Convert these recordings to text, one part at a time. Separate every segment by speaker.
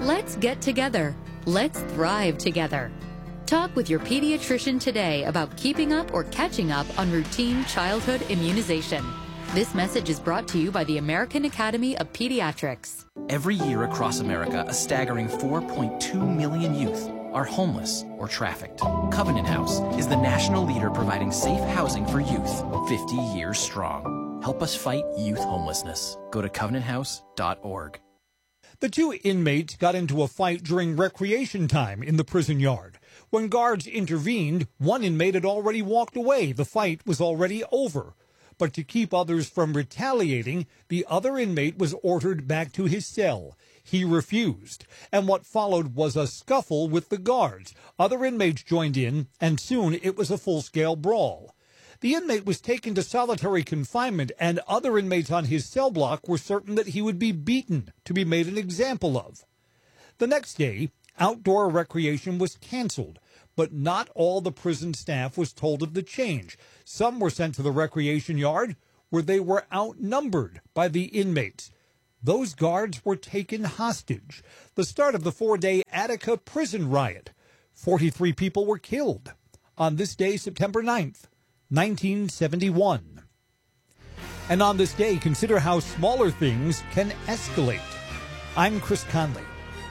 Speaker 1: Let's get together. Let's thrive together. Talk with your pediatrician today about keeping up or catching up on routine childhood immunization. This message is brought to you by the American Academy of Pediatrics.
Speaker 2: Every year across America, a staggering 4.2 million youth are homeless or trafficked. Covenant House is the national leader providing safe housing for youth, 50 years strong. Help us fight youth homelessness. Go to covenanthouse.org.
Speaker 3: The two inmates got into a fight during recreation time in the prison yard. When guards intervened, one inmate had already walked away. The fight was already over. But to keep others from retaliating, the other inmate was ordered back to his cell. He refused, and what followed was a scuffle with the guards. Other inmates joined in, and soon it was a full-scale brawl. The inmate was taken to solitary confinement, and other inmates on his cell block were certain that he would be beaten to be made an example of. The next day, outdoor recreation was canceled, but not all the prison staff was told of the change. Some were sent to the recreation yard, where they were outnumbered by the inmates. Those guards were taken hostage. The start of the 4-day Attica prison riot. 43 people were killed on this day, September 9th, 1971. And on this day, consider how smaller things can escalate. I'm Chris Conley.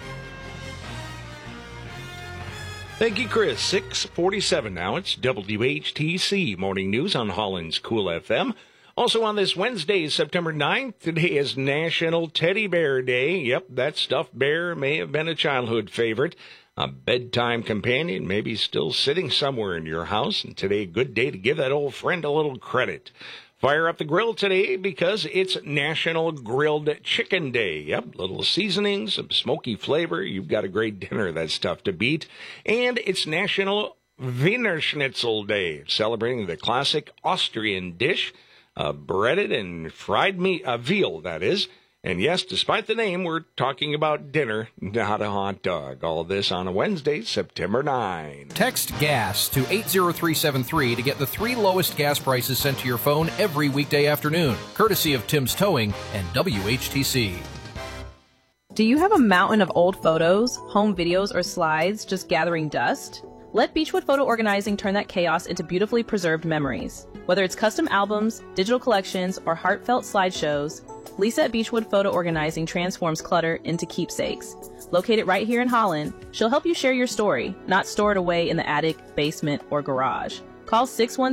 Speaker 4: Thank you, Chris. 6:47 now. It's WHTC Morning News on Holland's Cool FM. Also on this Wednesday, September 9th, today is National Teddy Bear Day. Yep, that stuffed bear may have been a childhood favorite, a bedtime companion, maybe still sitting somewhere in your house. And today, a good day to give that old friend a little credit. Fire up the grill today because it's National Grilled Chicken Day. Yep, little seasoning, some smoky flavor. You've got a great dinner that's tough to beat. And it's National Wiener Schnitzel Day, celebrating the classic Austrian dish, breaded and fried meat, veal, that is. And yes, despite the name, we're talking about dinner, not a hot dog. All this on a Wednesday, September 9.
Speaker 5: Text GAS to 80373 to get the 3 lowest gas prices sent to your phone every weekday afternoon, courtesy of Tim's Towing and WHTC.
Speaker 6: Do you have a mountain of old photos, home videos, or slides just gathering dust? Let Beechwood Photo Organizing turn that chaos into beautifully preserved memories. Whether it's custom albums, digital collections, or heartfelt slideshows, Lisa at Beechwood Photo Organizing transforms clutter into keepsakes. Located right here in Holland, she'll help you share your story, not store it away in the attic, basement, or garage. Call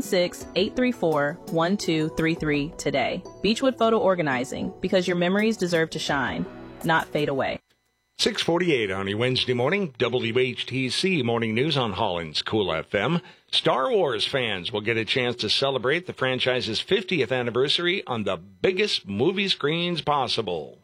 Speaker 6: 616-834-1233 today. Beechwood Photo Organizing, because your memories deserve to shine, not fade away.
Speaker 4: 6:48 on a Wednesday morning, WHTC Morning News on Holland's Cool FM. Star Wars fans will get a chance to celebrate the franchise's 50th anniversary on the biggest movie screens possible.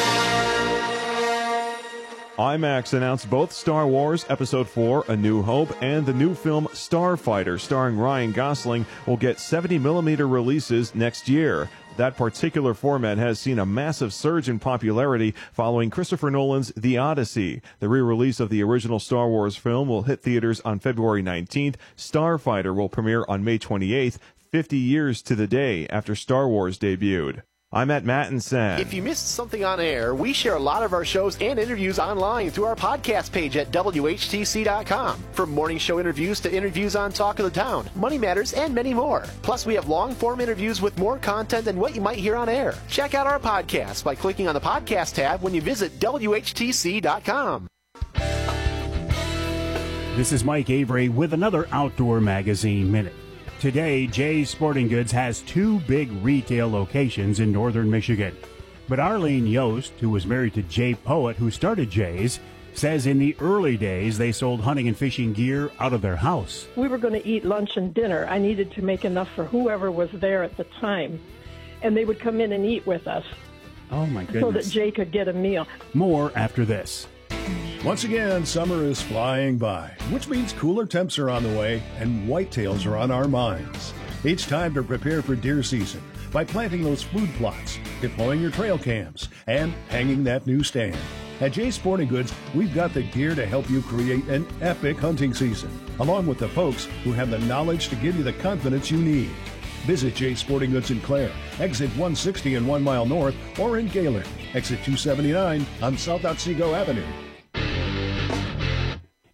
Speaker 7: IMAX announced both Star Wars Episode 4, A New Hope, and the new film Starfighter, starring Ryan Gosling, will get 70mm releases next year. That particular format has seen a massive surge in popularity following Christopher Nolan's The Odyssey. The re-release of the original Star Wars film will hit theaters on February 19th. Starfighter will premiere on May 28th, 50 years to the day after Star Wars debuted. I'm at Matt and Sam.
Speaker 8: If you missed something on air, we share a lot of our shows and interviews online through our podcast page at WHTC.com. From morning show interviews to interviews on Talk of the Town, Money Matters, and many more. Plus, we have long-form interviews with more content than what you might hear on air. Check out our podcast by clicking on the podcast tab when you visit WHTC.com.
Speaker 9: This is Mike Avery with another Outdoor Magazine Minute. Today, Jay's Sporting Goods has 2 big retail locations in northern Michigan. But Arlene Yost, who was married to Jay Poet, who started Jay's, says in the early days they sold hunting and fishing gear out of their house.
Speaker 10: We were going to eat lunch and dinner. I needed to make enough for whoever was there at the time. And they would come in and eat with us.
Speaker 9: Oh, my goodness.
Speaker 10: So that Jay could get a meal.
Speaker 9: More after this.
Speaker 11: Once again, summer is flying by, which means cooler temps are on the way and whitetails are on our minds. It's time to prepare for deer season by planting those food plots, deploying your trail cams, and hanging that new stand. At Jay's Sporting Goods, we've got the gear to help you create an epic hunting season, along with the folks who have the knowledge to give you the confidence you need. Visit Jay's Sporting Goods in Clare, exit 160 and 1 mile north, or in Galen, exit 279 on South Otsego Avenue.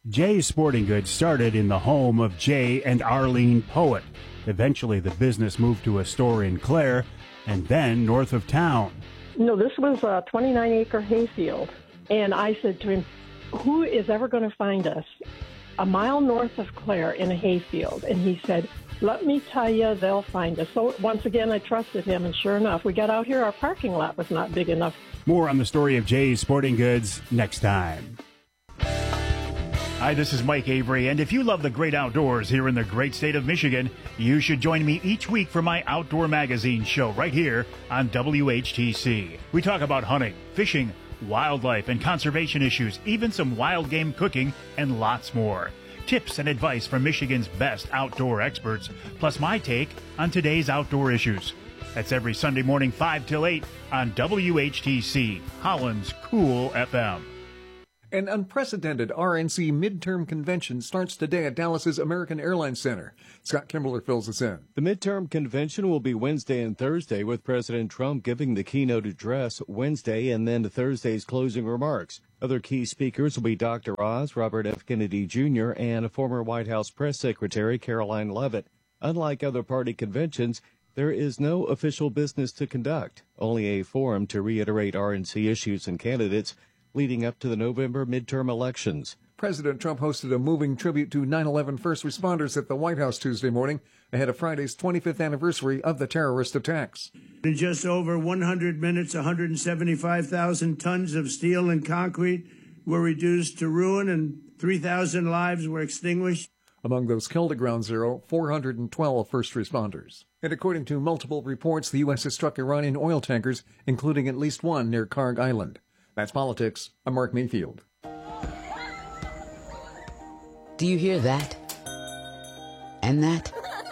Speaker 9: Jay's Sporting Goods started in the home of Jay and Arlene Poet. Eventually, the business moved to a store in Clare and then north of town.
Speaker 10: No, this was a 29-acre hayfield. And I said to him, who is ever going to find us a mile north of Clare in a hayfield? And he said, let me tell you, they'll find us. So once again, I trusted him, and sure enough, we got out here, our parking lot was not big enough.
Speaker 9: More on the story of Jay's Sporting Goods next time. Hi, this is Mike Avery, and if you love the great outdoors here in the great state of Michigan, you should join me each week for my Outdoor Magazine show right here on WHTC. We talk about hunting, fishing, wildlife and conservation issues, even some wild game cooking, and lots more. Tips and advice from Michigan's best outdoor experts, plus my take on today's outdoor issues. That's every Sunday morning 5 till 8 on WHTC, Holland's Cool FM.
Speaker 12: An unprecedented RNC midterm convention starts today at Dallas's American Airlines Center. Scott Kimbler fills us in.
Speaker 13: The midterm convention will be Wednesday and Thursday, with President Trump giving the keynote address Wednesday and then Thursday's closing remarks. Other key speakers will be Dr. Oz, Robert F. Kennedy Jr., and former White House Press Secretary Caroline Leavitt. Unlike other party conventions, there is no official business to conduct, only a forum to reiterate RNC issues and candidates leading up to the November midterm elections.
Speaker 12: President Trump hosted a moving tribute to 9/11 first responders at the White House Tuesday morning ahead of Friday's 25th anniversary of the terrorist attacks.
Speaker 14: In just over 100 minutes, 175,000 tons of steel and concrete were reduced to ruin and 3,000 lives were extinguished.
Speaker 12: Among those killed at Ground Zero, 412 first responders. And according to multiple reports, the U.S. has struck Iranian oil tankers, including at least one near Karg Island. That's Politics. I'm Mark Mayfield.
Speaker 15: Do you hear that? And that?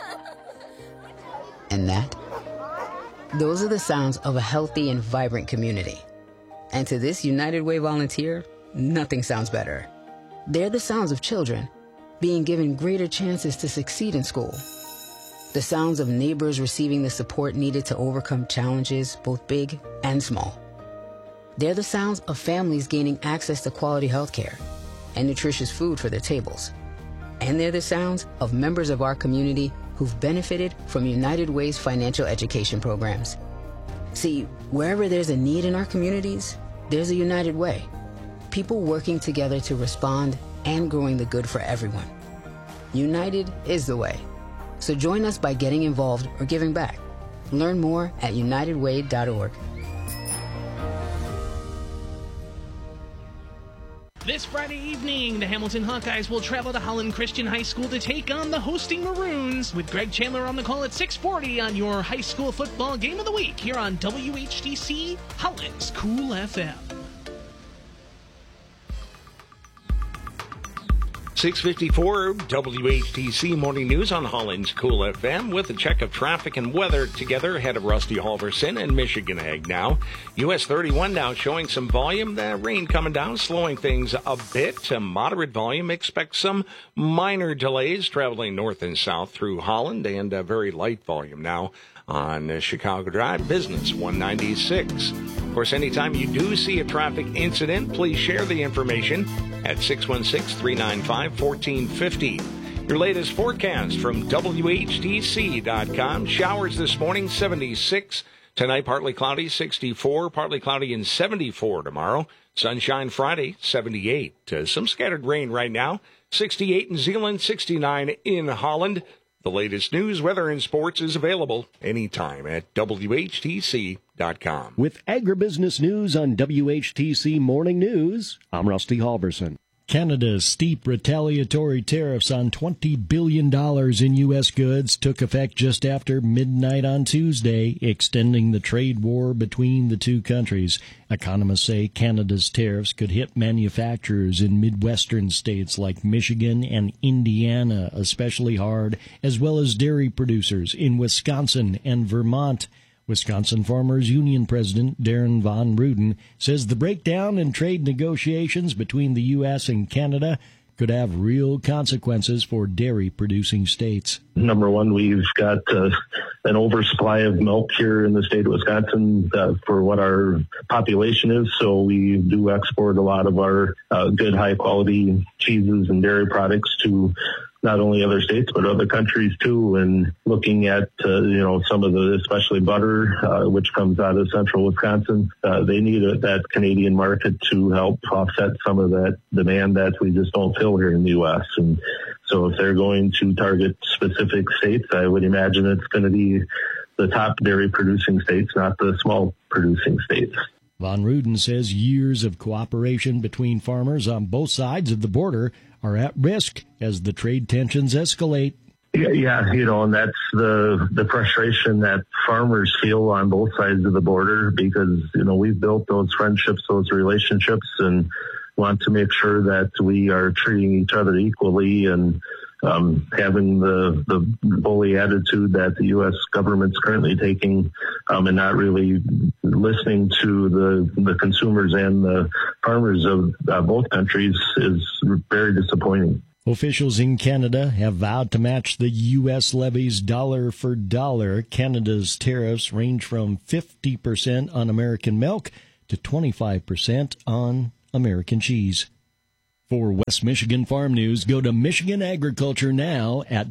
Speaker 15: And that? Those are the sounds of a healthy and vibrant community. And to this United Way volunteer, nothing sounds better. They're the sounds of children being given greater chances to succeed in school. The sounds of neighbors receiving the support needed to overcome challenges, both big and small. They're the sounds of families gaining access to quality health care and nutritious food for their tables. And they're the sounds of members of our community who've benefited from United Way's financial education programs. See, wherever there's a need in our communities, there's a United Way. People working together to respond and growing the good for everyone. United is the way. So join us by getting involved or giving back. Learn more at unitedway.org.
Speaker 16: This Friday evening, the Hamilton Hawkeyes will travel to Holland Christian High School to take on the hosting Maroons, with Greg Chandler on the call at 6:40 on your high school football game of the week here on WHTC, Holland's Cool FM.
Speaker 4: 6:54 WHTC Morning News on Holland's Cool FM with a check of traffic and weather together ahead of Rusty Halverson and Michigan Ag now. US 31 now showing some volume. The rain coming down, slowing things a bit to moderate volume. Expect some minor delays traveling north and south through Holland, and a very light volume now on Chicago Drive, Business 196. Of course, anytime you do see a traffic incident, please share the information at 616-395-1450. Your latest forecast from WHTC.com. Showers this morning, 76. Tonight, partly cloudy, 64. Partly cloudy and 74 tomorrow. Sunshine Friday, 78. Some scattered rain right now, 68 in Zeeland, 69 in Holland. The latest news, weather, and sports is available anytime at WHTC.com.
Speaker 17: With agribusiness news on WHTC Morning News, I'm Rusty Halverson.
Speaker 18: Canada's steep retaliatory tariffs on $20 billion in U.S. goods took effect just after midnight on Tuesday, extending the trade war between the two countries. Economists say Canada's tariffs could hit manufacturers in Midwestern states like Michigan and Indiana especially hard, as well as dairy producers in Wisconsin and Vermont. Wisconsin Farmers Union President Darren Von Ruden says the breakdown in trade negotiations between the U.S. and Canada could have real consequences for dairy-producing states.
Speaker 19: Number one, we've got an oversupply of milk here in the state of Wisconsin for what our population is. So we do export a lot of our good, high-quality cheeses and dairy products to not only other states, but other countries too. And looking at, some of the, especially butter, which comes out of central Wisconsin, they need that Canadian market to help offset some of that demand that we just don't fill here in the U.S. And so if they're going to target specific states, I would imagine it's going to be the top dairy producing states, not the small producing states.
Speaker 18: Von Ruden says years of cooperation between farmers on both sides of the border are at risk as the trade tensions escalate.
Speaker 19: Yeah, and that's the frustration that farmers feel on both sides of the border because, we've built those friendships, those relationships, and want to make sure that we are treating each other equally and having the bully attitude that the U.S. government's currently taking and not really listening to the consumers and the farmers of both countries is very disappointing.
Speaker 18: Officials in Canada have vowed to match the U.S. levies dollar for dollar. Canada's tariffs range from 50% on American milk to 25% on American cheese. For West Michigan Farm News, go to Michigan Agriculture Now at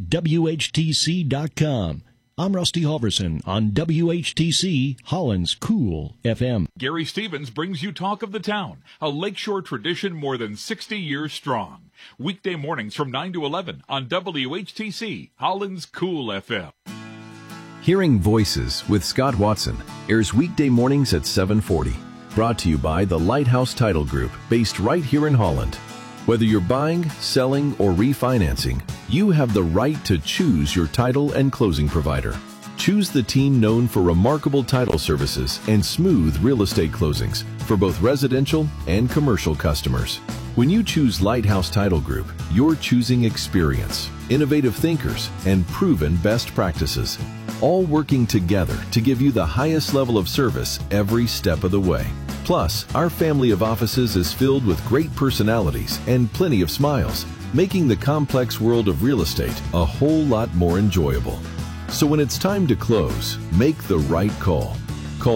Speaker 18: WHTC.com. I'm Rusty Halverson on WHTC, Holland's Cool FM.
Speaker 20: Gary Stevens brings you Talk of the Town, a lakeshore tradition more than 60 years strong. Weekday mornings from 9 to 11 on WHTC, Holland's Cool FM.
Speaker 21: Hearing Voices with Scott Watson airs weekday mornings at 7:40. Brought to you by the Lighthouse Title Group, based right here in Holland. Whether you're buying, selling, or refinancing, you have the right to choose your title and closing provider. Choose the team known for remarkable title services and smooth real estate closings for both residential and commercial customers. When you choose Lighthouse Title Group, you're choosing experience, innovative thinkers, and proven best practices, all working together to give you the highest level of service every step of the way. Plus, our family of offices is filled with great personalities and plenty of smiles, making the complex world of real estate a whole lot more enjoyable. So when it's time to close, make the right call. Call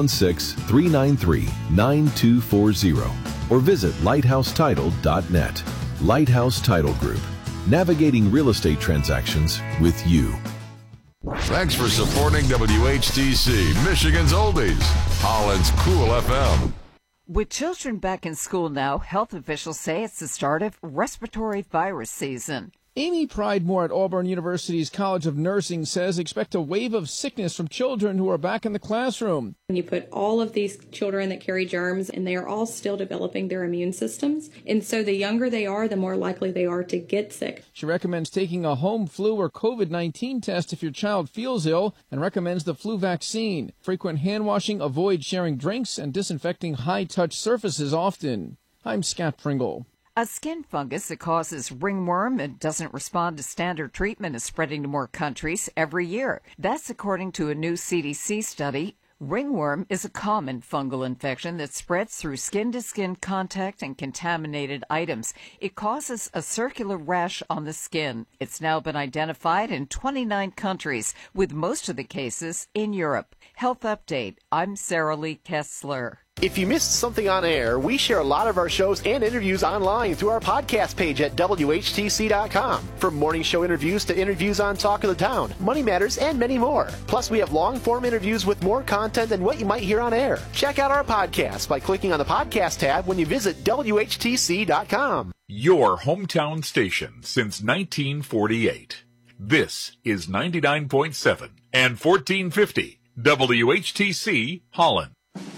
Speaker 21: 616-393-9240 or visit lighthousetitle.net. Lighthouse Title Group, navigating real estate transactions with you.
Speaker 22: Thanks for supporting WHTC, Michigan's Oldies, Holland's Cool FM.
Speaker 23: With children back in school now, health officials say it's the start of respiratory virus season.
Speaker 24: Amy Pridemore at Auburn University's College of Nursing says expect a wave of sickness from children who are back in the classroom.
Speaker 25: When you put all of these children that carry germs, and they are all still developing their immune systems, and so the younger they are, the more likely they are to get sick.
Speaker 24: She recommends taking a home flu or COVID-19 test if your child feels ill and recommends the flu vaccine. Frequent hand washing, avoid sharing drinks, and disinfecting high-touch surfaces often. I'm Scott Pringle.
Speaker 23: A skin fungus that causes ringworm and doesn't respond to standard treatment is spreading to more countries every year. That's according to a new CDC study. Ringworm is a common fungal infection that spreads through skin-to-skin contact and contaminated items. It causes a circular rash on the skin. It's now been identified in 29 countries, with most of the cases in Europe. Health Update, I'm Sarah Lee Kessler.
Speaker 8: If you missed something on air, we share a lot of our shows and interviews online through our podcast page at WHTC.com. From morning show interviews to interviews on Talk of the Town, Money Matters, and many more. Plus, we have long-form interviews with more content than what you might hear on air. Check out our podcast by clicking on the podcast tab when you visit WHTC.com.
Speaker 22: Your hometown station since 1948. This is 99.7 and 1450 WHTC Holland.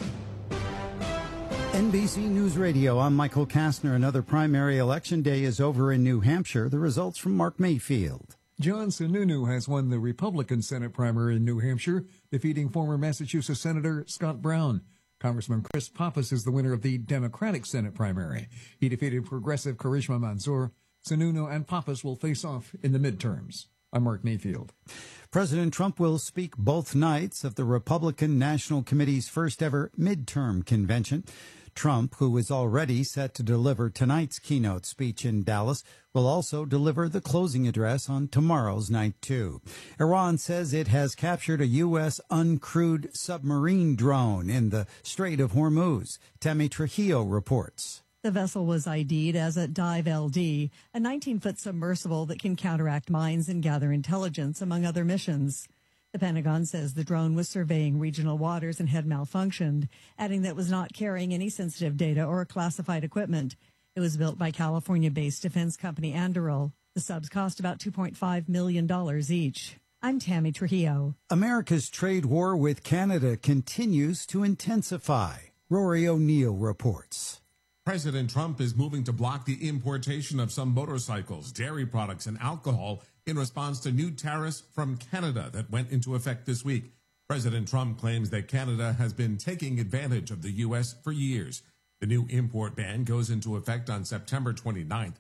Speaker 26: NBC News Radio, I'm Michael Kastner. Another primary election day is over in New Hampshire. The results from Mark Mayfield.
Speaker 12: John Sununu has won the Republican Senate primary in New Hampshire, defeating former Massachusetts Senator Scott Brown. Congressman Chris Pappas is the winner of the Democratic Senate primary. He defeated progressive Karishma Mansour. Sununu and Pappas will face off in the midterms. I'm Mark Mayfield.
Speaker 26: President Trump will speak both nights of the Republican National Committee's first ever midterm convention. Trump, who is already set to deliver tonight's keynote speech in Dallas, will also deliver the closing address on tomorrow's night, too. Iran says it has captured a U.S. uncrewed submarine drone in the Strait of Hormuz. Tammy Trujillo reports.
Speaker 1: The vessel was ID'd as a Dive LD, a 19-foot submersible that can counteract mines and gather intelligence, among other missions. The Pentagon says the drone was surveying regional waters and had malfunctioned, adding that it was not carrying any sensitive data or classified equipment. It was built by California-based defense company Anduril. The subs cost about $2.5 million each. I'm Tammy Trujillo.
Speaker 26: America's trade war with Canada continues to intensify. Rory O'Neill reports.
Speaker 2: President Trump is moving to block the importation of some motorcycles, dairy products, and alcohol in response to new tariffs from Canada that went into effect this week. President Trump claims that Canada has been taking advantage of the U.S. for years. The new import ban goes into effect on September 29th.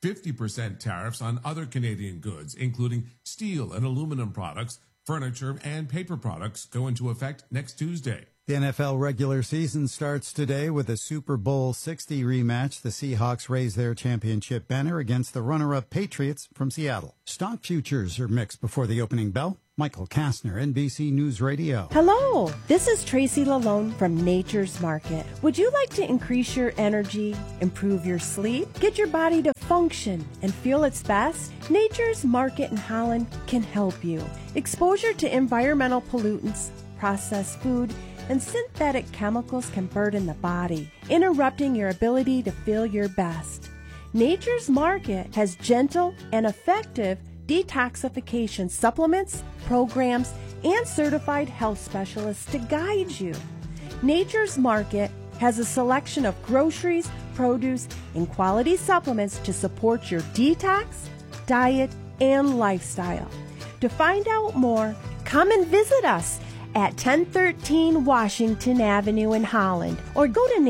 Speaker 2: 50% tariffs on other Canadian goods, including steel and aluminum products, furniture, and paper products, go into effect next Tuesday.
Speaker 26: The NFL regular season starts today with a Super Bowl 60 rematch. The Seahawks raise their championship banner against the runner-up Patriots from Seattle. Stock futures are mixed before the opening bell. Michael Kastner, NBC News Radio.
Speaker 3: Hello, this is Tracy Lalone from Nature's Market. Would you like to increase your energy, improve your sleep, get your body to function and feel its best? Nature's Market in Holland can help you. Exposure to environmental pollutants, processed food, and synthetic chemicals can burden the body, interrupting your ability to feel your best. Nature's Market has gentle and effective detoxification supplements, programs, and certified health specialists to guide you. Nature's Market has a selection of groceries, produce, and quality supplements to support your detox, diet, and lifestyle. To find out more, come and visit us at 1013 Washington Avenue in Holland, or go to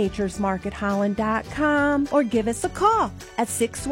Speaker 3: naturesmarketholland.com, or give us a call at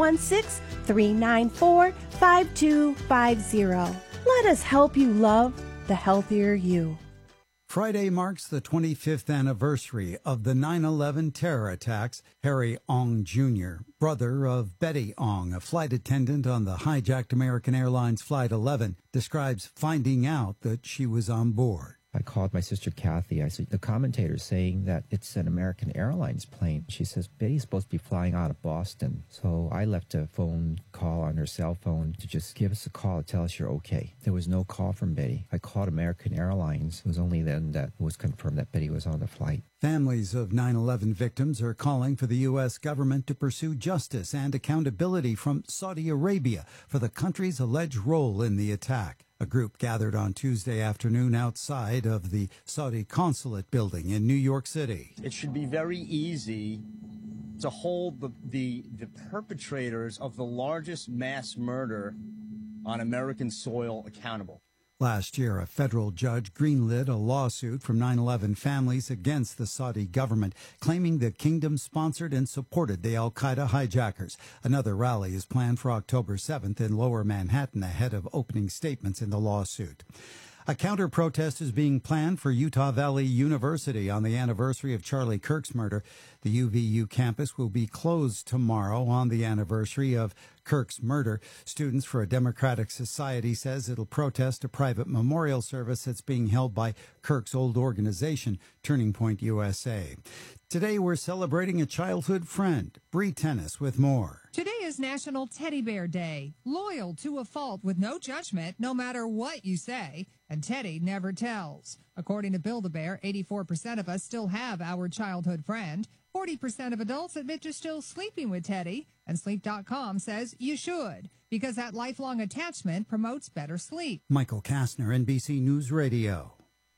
Speaker 3: 616-394-5250. Let us help you love the healthier you.
Speaker 26: Friday marks the 25th anniversary of the 9/11 terror attacks. Harry Ong Jr., brother of Betty Ong, a flight attendant on the hijacked American Airlines Flight 11, describes finding out that she was on board.
Speaker 5: I called my sister Kathy. I said, the commentator's saying that it's an American Airlines plane. She says, Betty's supposed to be flying out of Boston. So I left a phone call on her cell phone to just give us a call to tell us you're okay. There was no call from Betty. I called American Airlines. It was only then that it was confirmed that Betty was on the flight.
Speaker 26: Families of 9/11 victims are calling for the U.S. government to pursue justice and accountability from Saudi Arabia for the country's alleged role in the attack. A group gathered on Tuesday afternoon outside of the Saudi consulate building in New York City.
Speaker 6: It should be very easy to hold the perpetrators of the largest mass murder on American soil accountable.
Speaker 26: Last year, a federal judge greenlit a lawsuit from 9/11 families against the Saudi government, claiming the kingdom sponsored and supported the al-Qaeda hijackers. Another rally is planned for October 7th in Lower Manhattan ahead of opening statements in the lawsuit. A counter-protest is being planned for Utah Valley University on the anniversary of Charlie Kirk's murder. The UVU campus will be closed tomorrow on the anniversary of Kirk's murder. Students for a Democratic Society says it'll protest a private memorial service that's being held by Kirk's old organization, Turning Point USA. Today we're celebrating a childhood friend. Bree Tennis with more.
Speaker 7: Today is National Teddy Bear Day. Loyal to a fault with no judgment, no matter what you say. And Teddy never tells. According to Build-A-Bear, 84% of us still have our childhood friend. 40% of adults admit to still sleeping with Teddy. And Sleep.com says you should, because that lifelong attachment promotes better sleep.
Speaker 26: Michael Kastner, NBC News Radio.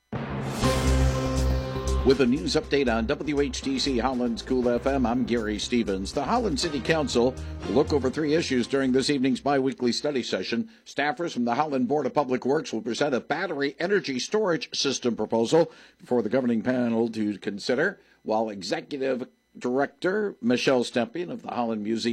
Speaker 27: With a news update on WHTC Holland's Cool FM, I'm Gary Stevens. The Holland City Council will look over 3 issues during this evening's biweekly study session. Staffers from the Holland Board of Public Works will present a battery energy storage system proposal before the governing panel to consider, while Executive Director Michelle Stempien of the Holland Museum,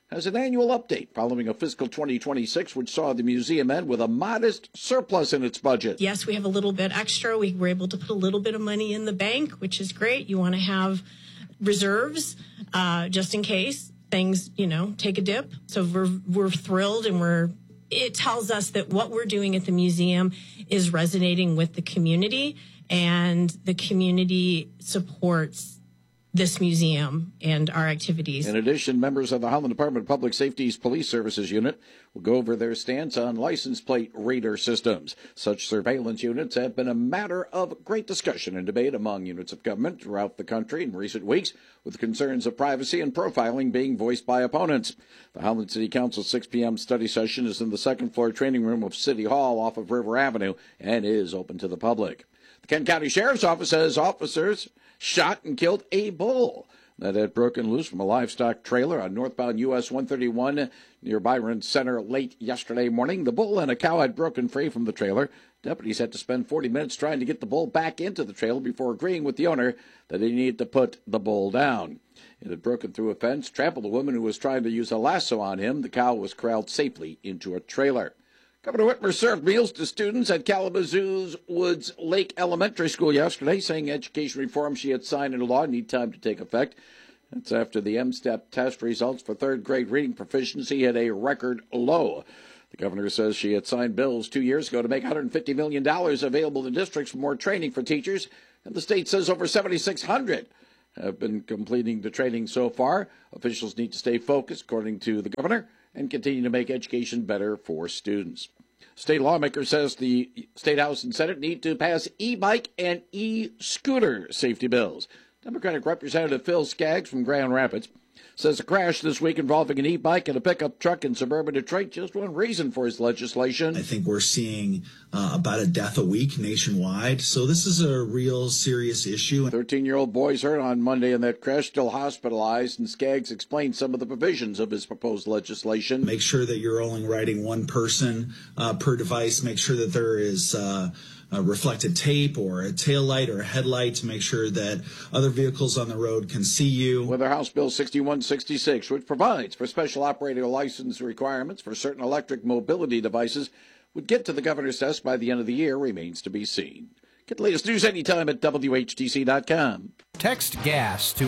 Speaker 27: has an annual update following a fiscal 2026, which saw the museum end with a modest surplus in its budget.
Speaker 9: Yes, we have a little bit extra. We were able to put a little bit of money in the bank, which is great. You want to have reserves just in case things, take a dip. So we're thrilled, and it tells us that what we're doing at the museum is resonating with the community, and the community supports this museum and our activities.
Speaker 27: In addition, members of the Holland Department of Public Safety's Police Services Unit will go over their stance on license plate radar systems. Such surveillance units have been a matter of great discussion and debate among units of government throughout the country in recent weeks, with concerns of privacy and profiling being voiced by opponents. The Holland City Council 6 p.m. study session is in the second-floor training room of City Hall off of River Avenue and is open to the public. The Kent County Sheriff's Office says officers shot and killed a bull that had broken loose from a livestock trailer on northbound US 131 near Byron Center late yesterday morning. The bull and a cow had broken free from the trailer. Deputies had to spend 40 minutes trying to get the bull back into the trailer before agreeing with the owner that he needed to put the bull down. It had broken through a fence, trampled a woman who was trying to use a lasso on him. The cow was corralled safely into a trailer. Governor Whitmer served meals to students at Kalamazoo's Woods Lake Elementary School yesterday, saying education reform she had signed into law need time to take effect. That's after the M-STEP test results for third-grade reading proficiency hit a record low. The governor says she had signed bills 2 years ago to make $150 million available to districts for more training for teachers, and the state says over 7,600 have been completing the training so far. Officials need to stay focused, according to the governor, and continue to make education better for students. State lawmaker says the State House and Senate need to pass e-bike and e-scooter safety bills. Democratic Representative Phil Skaggs from Grand Rapids says a crash this week involving an e-bike and a pickup truck in suburban Detroit just one reason for his legislation.
Speaker 10: I think we're seeing about a death a week nationwide, so this is a real serious issue.
Speaker 27: 13-year-old boys hurt on Monday in that crash, still hospitalized, and Skaggs explained some of the provisions of his proposed legislation.
Speaker 10: Make sure that you're only riding one person per device. Make sure that there is reflected tape or a tail light or a headlight to make sure that other vehicles on the road can see you.
Speaker 27: With House Bill 6166, which provides for special operator license requirements for certain electric mobility devices, would get to the governor's desk by the end of the year remains to be seen. Get the latest news anytime at WHTC.com.
Speaker 11: Text GAS to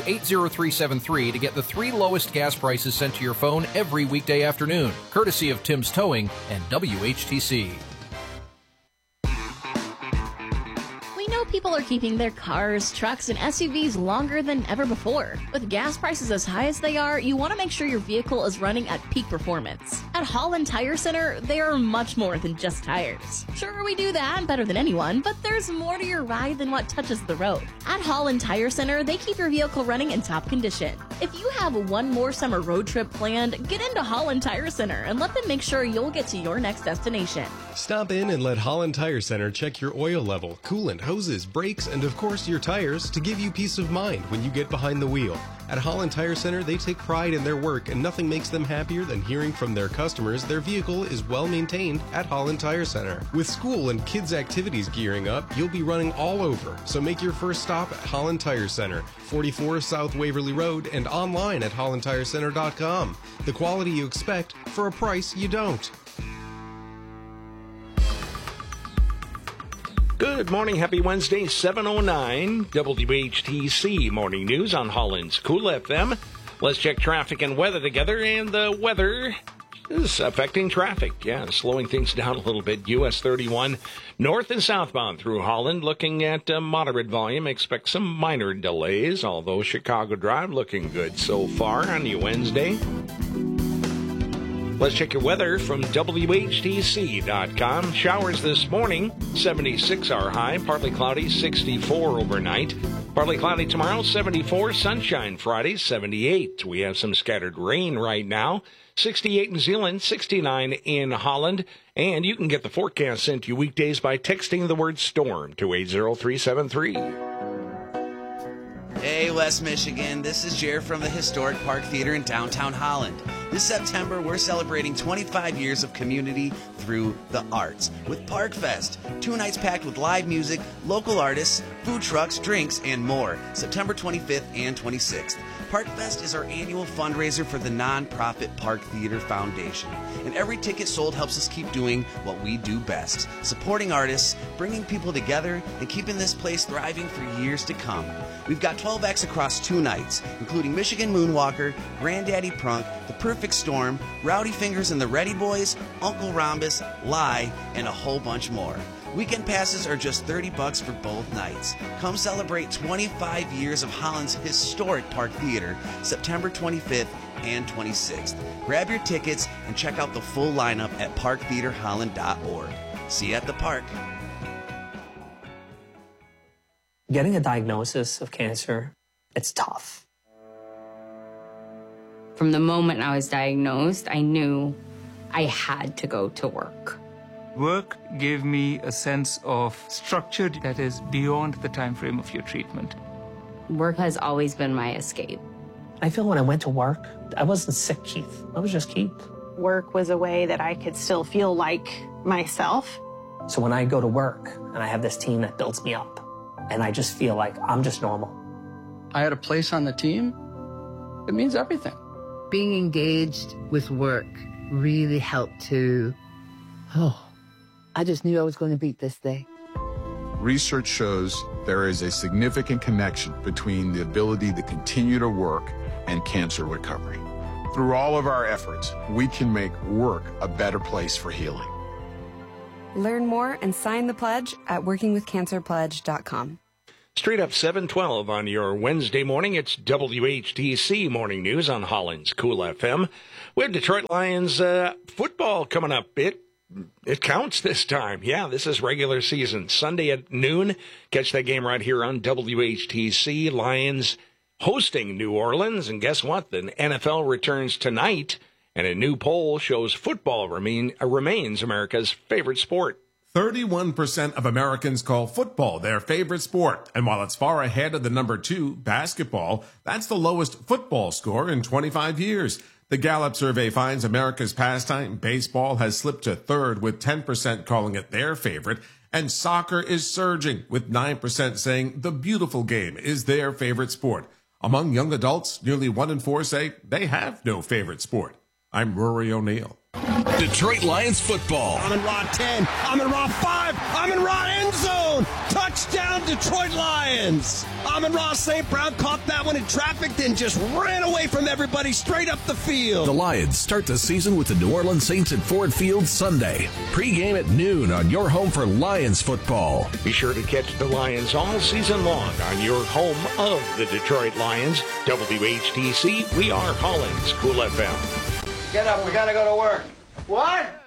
Speaker 11: 80373 to get the 3 lowest gas prices sent to your phone every weekday afternoon, courtesy of Tim's Towing and WHTC.
Speaker 13: People are keeping their cars, trucks, and SUVs longer than ever before. With gas prices as high as they are, you want to make sure your vehicle is running at peak performance. At Holland Tire Center, they are much more than just tires. Sure, we do that better than anyone, but there's more to your ride than what touches the road. At Holland Tire Center, they keep your vehicle running in top condition. If you have one more summer road trip planned, get into Holland Tire Center and let them make sure you'll get to your next destination.
Speaker 14: Stop in and let Holland Tire Center check your oil level, coolant, hoses, brakes, and of course your tires to give you peace of mind when you get behind the wheel. At Holland Tire Center, they take pride in their work, and nothing makes them happier than hearing from their customers their vehicle is well maintained at Holland Tire Center. With school and kids' activities gearing up, you'll be running all over, so make your first stop at Holland Tire Center, 44 South Waverly Road, and online at hollandtirecenter.com. The quality you expect for a price you don't.
Speaker 4: Good morning. Happy Wednesday, 7:09. WHTC Morning News on Holland's Cool FM. Let's check traffic and weather together, and the weather is affecting traffic. Yeah, slowing things down a little bit. US 31 north and southbound through Holland, looking at moderate volume. Expect some minor delays, although Chicago Drive looking good so far on your Wednesday. Let's check your weather from WHTC.com. Showers this morning, 76 our high, partly cloudy, 64 overnight. Partly cloudy tomorrow, 74, sunshine Friday, 78. We have some scattered rain right now, 68 in New Zealand, 69 in Holland. And you can get the forecast sent to you weekdays by texting the word storm to 80373.
Speaker 15: Hey, West Michigan, this is Jared from the Historic Park Theater in downtown Holland. This September, we're celebrating 25 years of community through the arts with Park Fest. 2 nights packed with live music, local artists, food trucks, drinks, and more. September 25th and 26th. Park Fest is our annual fundraiser for the nonprofit Park Theater Foundation. And every ticket sold helps us keep doing what we do best, supporting artists, bringing people together, and keeping this place thriving for years to come. We've got 12 acts across 2 nights, including Michigan Moonwalker, Granddaddy Prunk, The Perfect Storm, Rowdy Fingers and the Ready Boys, Uncle Rhombus, Lie, and a whole bunch more. Weekend passes are just $30 for both nights. Come celebrate 25 years of Holland's historic Park Theater, September 25th and 26th. Grab your tickets and check out the full lineup at parktheaterholland.org. See you at the park.
Speaker 16: Getting a diagnosis of cancer, it's tough.
Speaker 17: From the moment I was diagnosed, I knew I had to go to work.
Speaker 18: Work gave me a sense of structure that is beyond the time frame of your treatment.
Speaker 17: Work has always been my escape.
Speaker 16: I feel when I went to work, I wasn't sick, Keith. I was just Keith.
Speaker 19: Work was a way that I could still feel like myself.
Speaker 16: So when I go to work and I have this team that builds me up, and I just feel like I'm just normal.
Speaker 20: I had a place on the team. It means everything.
Speaker 21: Being engaged with work really helped to, I just knew I was going to beat this day.
Speaker 28: Research shows there is a significant connection between the ability to continue to work and cancer recovery. Through all of our efforts, we can make work a better place for healing.
Speaker 29: Learn more and sign the pledge at workingwithcancerpledge.com.
Speaker 4: Straight up 7:12 on your Wednesday morning. It's WHTC Morning News on Holland's Cool FM. We have Detroit Lions football coming up. It counts this time. Yeah, this is regular season. Sunday at noon. Catch that game right here on WHTC. Lions hosting New Orleans. And guess what? The NFL returns tonight. And a new poll shows football remains America's favorite sport.
Speaker 2: 31% of Americans call football their favorite sport. And while it's far ahead of the number 2, basketball, that's the lowest football score in 25 years. The Gallup survey finds America's pastime, baseball, has slipped to 3rd with 10% calling it their favorite. And soccer is surging with 9% saying the beautiful game is their favorite sport. Among young adults, nearly 1 in 4 say they have no favorite sport. I'm Rory O'Neill.
Speaker 30: Detroit Lions football.
Speaker 31: I'm in Raw 10. I'm in Raw 5. I'm in Raw end zone. Touchdown, Detroit Lions. Amon-Ra St. Brown caught that one in traffic, then just ran away from everybody straight up the field.
Speaker 30: The Lions start the season with the New Orleans Saints at Ford Field Sunday. Pre-game at noon on your home for Lions football.
Speaker 4: Be sure to catch the Lions all season long on your home of the Detroit Lions. WHTC, we are Holland's Cool FM.
Speaker 31: Get up, we gotta go to work. What?